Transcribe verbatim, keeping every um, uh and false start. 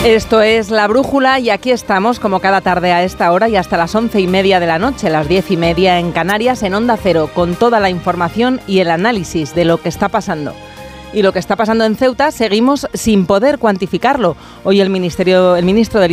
Esto es La Brújula y aquí estamos como cada tarde a esta hora y hasta las once y media de la noche, las diez y media en Canarias, en Onda Cero, con toda la información y el análisis de lo que está pasando. Y lo que está pasando en Ceuta seguimos sin poder cuantificarlo. Hoy el ministerio, el ministro del